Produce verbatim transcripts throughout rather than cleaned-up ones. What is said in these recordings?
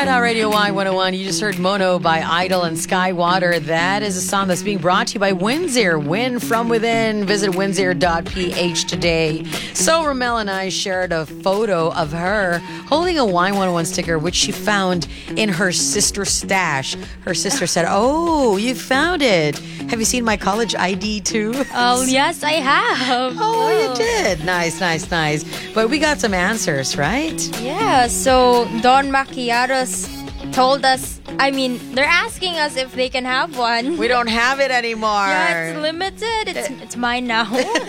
Red Hot Radio Y one oh one. You just heard Mono by Idol and Skywater. That is a song that's being brought to you by Windsor. Win from within. Visit windsor dot p h today. So Ramel and I shared a photo of her holding a Y one oh one sticker, which she found in her sister's stash. Her sister said, "Oh, you found it. Have you seen my college I D too?" Oh, yes, I have. Oh, you did. Nice, nice, nice. But we got some answers, right? Yeah, so Don Macchiatos told us, I mean, they're asking us if they can have one. We don't have it anymore. Yeah, it's limited. It's it's mine now.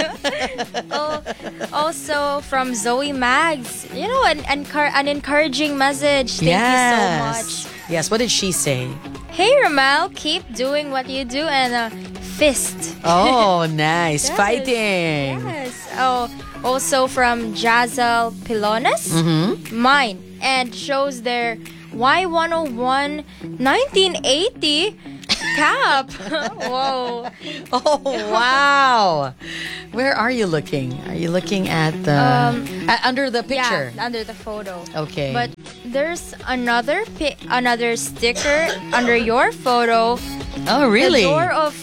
Oh, also from Zoe Mags, you know, an, an, an encouraging message. Thank yes. you so much. Yes, what did she say? Hey, Ramel, keep doing what you do, and a fist. Oh, nice. Yes. Fighting. Yes. Oh, also from Jazel Pilones. Mm-hmm. Mine. And shows their Y one oh one nineteen eighty cap. Whoa. Oh, wow. Where are you looking? Are you looking at the... Um, uh, under the picture? Yeah, under the photo. Okay. But there's another pi- another sticker under your photo. Oh, really? The door of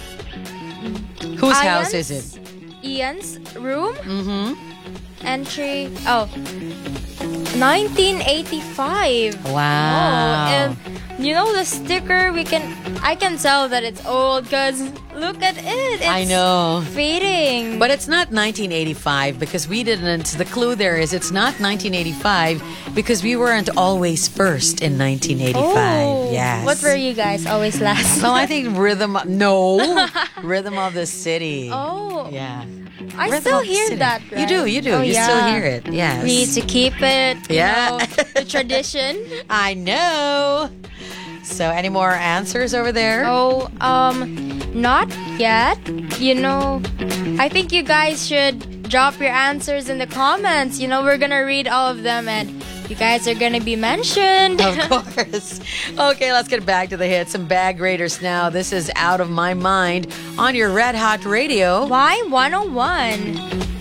Whose Ian's, house is it? Ian's room. Mm-hmm. Entry. Oh. nineteen eighty-five. Wow. Oh, and you know the sticker, we can I can tell that it's old because look at it. It's I know. fading. But it's not nineteen eighty-five because we didn't. The clue there is it's not nineteen eighty-five because we weren't always first in nineteen eighty-five. Oh, Yes. what were you guys always last? No, I think Rhythm. No, Rhythm of the City. Oh, Yeah. I Rhythm still of the hear City. that. Right? You do, you do. Oh, you yeah. still hear it. Yes. We need to keep it. You Yeah. know, the tradition. I know. So, any more answers over there? Oh, um, not yet. You know, I think you guys should drop your answers in the comments. You know, we're gonna read all of them and you guys are gonna be mentioned. Of course. Okay, let's get back to the hits. Some bag raiders now. This is Out of My Mind on your Red Hot Radio. Y one oh one.